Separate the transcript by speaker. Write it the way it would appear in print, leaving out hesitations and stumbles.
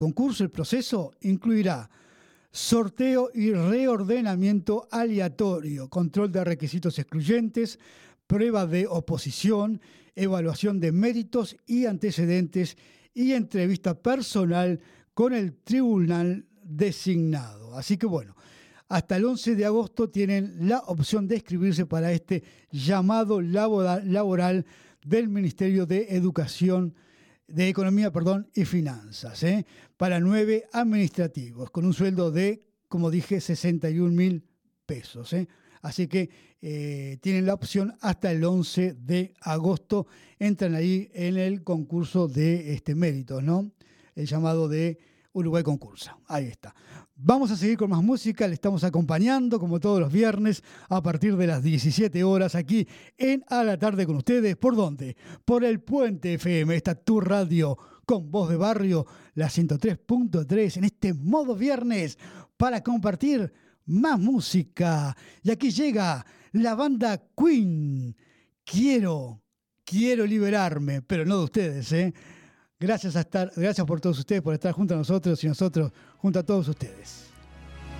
Speaker 1: Concurso, el proceso incluirá sorteo y reordenamiento aleatorio, control de requisitos excluyentes, prueba de oposición, evaluación de méritos y antecedentes y entrevista personal con el tribunal designado. Así que bueno, hasta el 11 de agosto tienen la opción de inscribirse para este llamado laboral del Ministerio de Economía y Finanzas, para 9 administrativos, con un sueldo de, como dije, 61.000 pesos. Así que tienen la opción hasta el 11 de agosto. Entran ahí en el concurso de méritos, ¿no? El llamado de Uruguay Concursa. Ahí está. Vamos a seguir con más música. Le estamos acompañando, como todos los viernes, a partir de las 17 horas, aquí en A la Tarde con ustedes. ¿Por dónde? Por el Puente FM. Esta tu radio con voz de barrio, la 103.3, en este modo viernes, para compartir más música. Y aquí llega la banda Queen. Quiero liberarme, pero no de ustedes, Gracias por todos ustedes, por estar junto a nosotros y nosotros junto a todos ustedes.